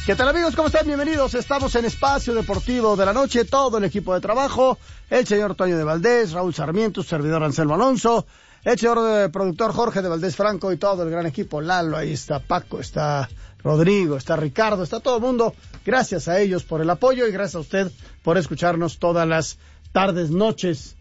¿Qué tal, amigos? ¿Cómo están? Bienvenidos. Estamos en Espacio Deportivo de la Noche, todo el equipo de trabajo, el señor Toño de Valdés, Raúl Sarmiento, servidor Anselmo Alonso, el señor productor Jorge de Valdés Franco y todo el gran equipo, Lalo, ahí está Paco, está Rodrigo, está Ricardo, está todo el mundo. Gracias a ellos por el apoyo y gracias a usted por escucharnos todas las tardes, noches.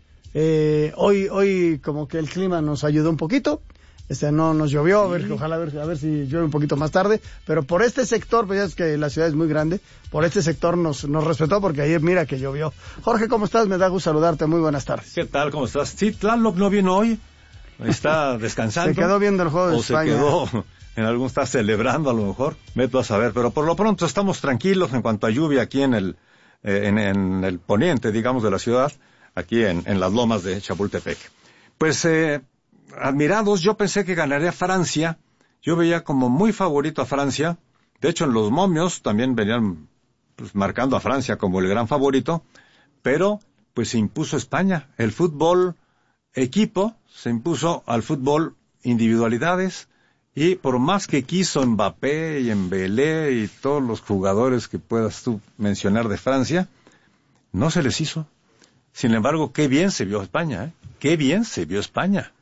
Hoy como que el clima nos ayudó un poquito. No nos llovió, ojalá a ver si llueve un poquito más tarde, pero por este sector, pues ya es que la ciudad es muy grande, por este sector nos respetó porque ayer mira que llovió. Jorge, ¿cómo estás? Me da gusto saludarte, muy buenas tardes. ¿Qué tal? ¿Cómo estás? Sí, Tlaloc no vino hoy, está descansando. Se quedó viendo el juego de España. O se quedó, está celebrando a lo mejor, vete a saber, pero por lo pronto estamos tranquilos en cuanto a lluvia aquí en el poniente, digamos, de la ciudad, aquí en las lomas de Chapultepec. Pues, admirados, yo pensé que ganaría Francia, yo veía como muy favorito a Francia, de hecho en los momios también venían pues, marcando a Francia como el gran favorito, pero pues se impuso España, el fútbol equipo se impuso al fútbol individualidades, y por más que quiso Mbappé y Embelé y todos los jugadores que puedas tú mencionar de Francia, no se les hizo. Sin embargo, qué bien se vio España, ¿eh? Qué bien se vio España.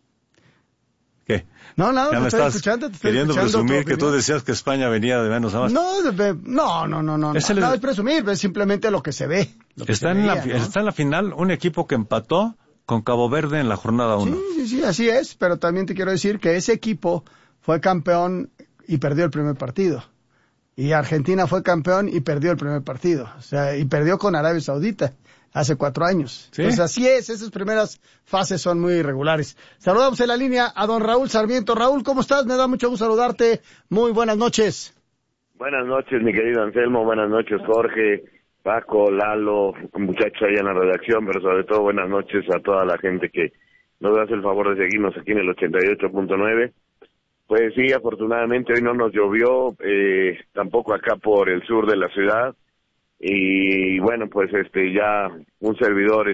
¿Qué? No, ya te me estoy estás escuchando, queriendo presumir que tú decías que España venía de menos a más. No, no es presumir, es simplemente lo que se ve. Está en la final un equipo que empató con Cabo Verde en la jornada 1. Sí, así es, pero también te quiero decir que ese equipo fue campeón y perdió el primer partido. Y Argentina fue campeón y perdió el primer partido. O sea, y perdió con Arabia Saudita hace 4 años. ¿Sí? Entonces así es, esas primeras fases son muy irregulares. Saludamos en la línea a don Raúl Sarmiento. Raúl, ¿cómo estás? Me da mucho gusto saludarte. Muy buenas noches. Buenas noches, mi querido Anselmo. Buenas noches, Jorge, Paco, Lalo, muchachos ahí en la redacción, pero sobre todo buenas noches a toda la gente que nos hace el favor de seguirnos aquí en el 88.9. Pues sí, afortunadamente hoy no nos llovió, tampoco acá por el sur de la ciudad. Y bueno, pues ya un servidor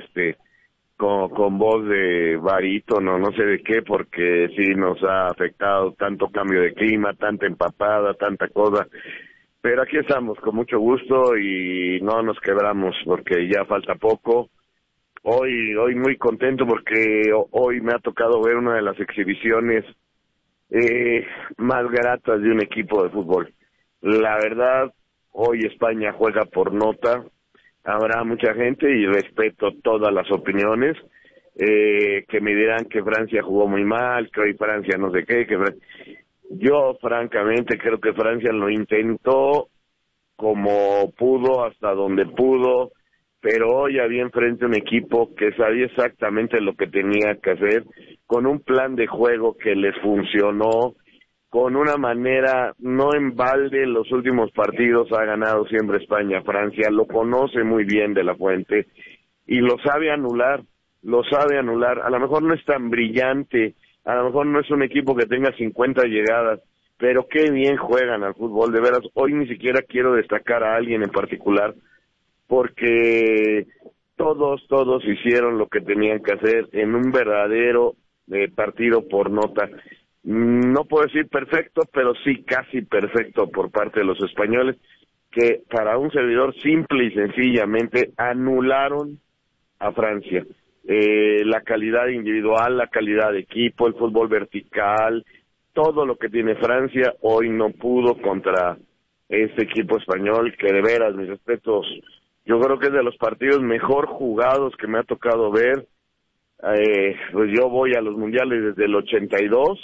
con voz de barítono, no sé de qué, porque sí nos ha afectado tanto cambio de clima, tanta empapada, tanta cosa, pero aquí estamos con mucho gusto y no nos quebramos porque ya falta poco. Hoy muy contento porque hoy me ha tocado ver una de las exhibiciones más gratas de un equipo de fútbol. La verdad, hoy España juega por nota, habrá mucha gente y respeto todas las opiniones, que me dirán que Francia jugó muy mal, que hoy Francia no sé qué, yo francamente creo que Francia lo intentó como pudo, hasta donde pudo, pero hoy había enfrente un equipo que sabía exactamente lo que tenía que hacer, con un plan de juego que les funcionó, con una manera, no en balde, los últimos partidos ha ganado siempre España. Francia lo conoce muy bien de la fuente y lo sabe anular. A lo mejor no es tan brillante, a lo mejor no es un equipo que tenga 50 llegadas, pero qué bien juegan al fútbol, de veras. Hoy ni siquiera quiero destacar a alguien en particular, porque todos hicieron lo que tenían que hacer en un verdadero partido por nota. No puedo decir perfecto, pero sí casi perfecto por parte de los españoles, que para un servidor simple y sencillamente anularon a Francia. La calidad individual, la calidad de equipo, el fútbol vertical, todo lo que tiene Francia, hoy no pudo contra este equipo español, que de veras, mis respetos, yo creo que es de los partidos mejor jugados que me ha tocado ver. Pues yo voy a los mundiales desde el 82,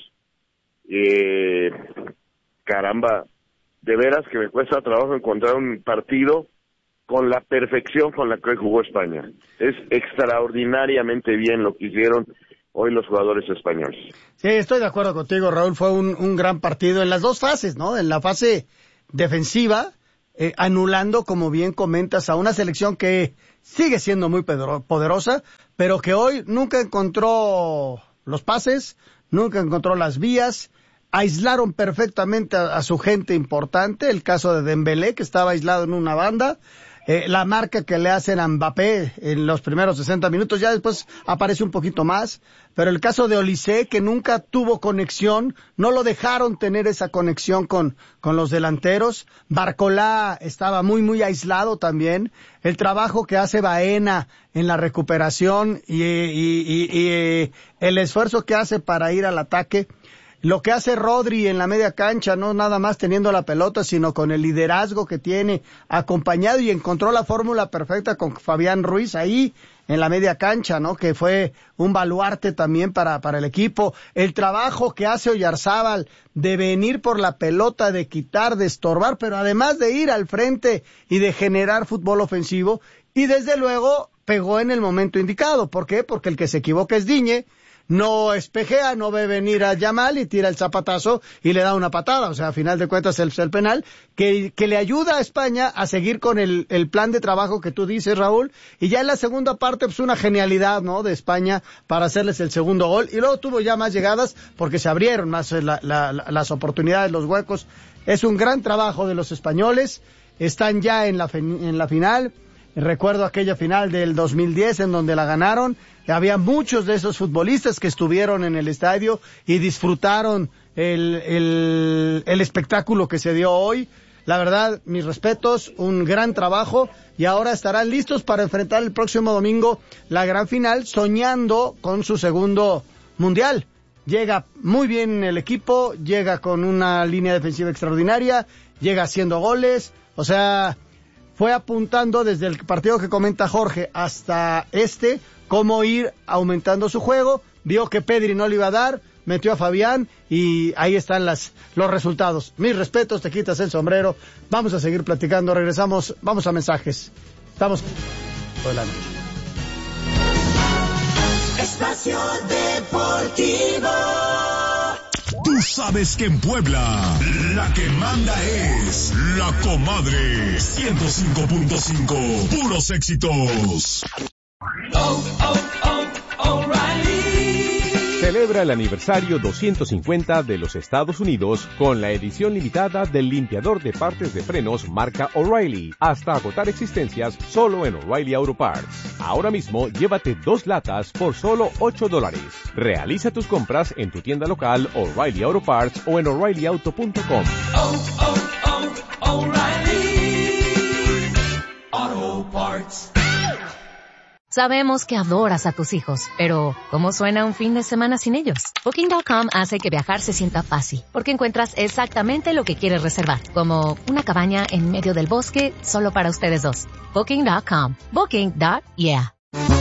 caramba, de veras que me cuesta trabajo encontrar un partido con la perfección con la que hoy jugó España. Es extraordinariamente bien lo que hicieron hoy los jugadores españoles. Sí, estoy de acuerdo contigo, Raúl. Fue un gran partido en las dos fases, ¿no? En la fase defensiva, anulando, como bien comentas, a una selección que sigue siendo muy poderosa, pero que hoy nunca encontró los pases, nunca encontró las vías. Aislaron perfectamente a su gente importante, el caso de Dembélé, que estaba aislado en una banda, la marca que le hacen a Mbappé en los primeros 60 minutos, ya después aparece un poquito más, pero el caso de Olise, que nunca tuvo conexión, no lo dejaron tener esa conexión con los delanteros. Barcolá estaba muy aislado también. El trabajo que hace Baena en la recuperación y el esfuerzo que hace para ir al ataque. Lo que hace Rodri en la media cancha, no nada más teniendo la pelota, sino con el liderazgo que tiene, acompañado, y encontró la fórmula perfecta con Fabián Ruiz ahí en la media cancha, ¿no? Que fue un baluarte también para el equipo. El trabajo que hace Oyarzábal de venir por la pelota, de quitar, de estorbar, pero además de ir al frente y de generar fútbol ofensivo. Y desde luego pegó en el momento indicado. ¿Por qué? Porque el que se equivoca es Digne. No espejea, no ve venir a Yamal y tira el zapatazo y le da una patada. O sea, a final de cuentas el penal que le ayuda a España a seguir con el plan de trabajo que tú dices, Raúl. Y ya en la segunda parte, pues una genialidad, ¿no? De España para hacerles el segundo gol. Y luego tuvo ya más llegadas porque se abrieron más las oportunidades, los huecos. Es un gran trabajo de los españoles. Están ya en la final. Recuerdo aquella final del 2010 en donde la ganaron. Había muchos de esos futbolistas que estuvieron en el estadio y disfrutaron el espectáculo que se dio hoy. La verdad, mis respetos, un gran trabajo, y ahora estarán listos para enfrentar el próximo domingo la gran final, soñando con su segundo mundial. Llega muy bien el equipo, llega con una línea defensiva extraordinaria, llega haciendo goles, o sea, fue apuntando desde el partido que comenta Jorge hasta cómo ir aumentando su juego. Vio que Pedri no le iba a dar, metió a Fabián y ahí están los resultados. Mis respetos, te quitas el sombrero. Vamos a seguir platicando, regresamos, vamos a mensajes. Estamos por la noche. Espacio Deportivo. Tú sabes que en Puebla la que manda es La Comadre 105.5, puros éxitos. O'Reilly. Celebra el aniversario 250 de los Estados Unidos con la edición limitada del limpiador de partes de frenos marca O'Reilly, hasta agotar existencias solo en O'Reilly Auto Parts. Ahora mismo llévate 2 latas por solo $8. Realiza tus compras en tu tienda local O'Reilly Auto Parts o en O'ReillyAuto.com. O'Reilly Auto Parts. Sabemos que adoras a tus hijos, pero ¿cómo suena un fin de semana sin ellos? Booking.com hace que viajar se sienta fácil, porque encuentras exactamente lo que quieres reservar, como una cabaña en medio del bosque solo para ustedes dos. Booking.com. Booking.yeah.